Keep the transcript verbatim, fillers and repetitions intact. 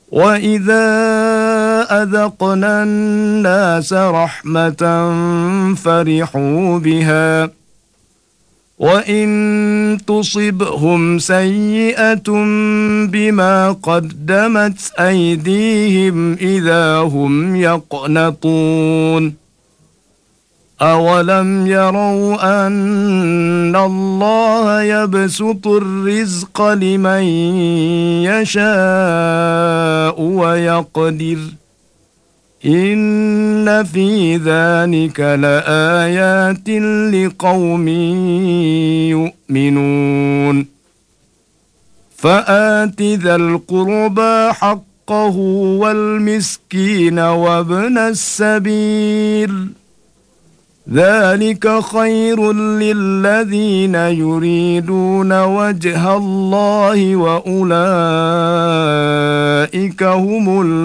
وإذا أذقنا الناس رحمة فرحوا بها وإن تصبهم سيئة بما قدمت أيديهم إذا هم يقنطون أولم يروا أن الله يبسط الرزق لمن يشاء ويقدر إن في ذلك لآيات لقوم يؤمنون فآت ذا القربى حقه والمسكين وابن السبيل ذلك خير للذين يريدون وجه الله وأولئك هم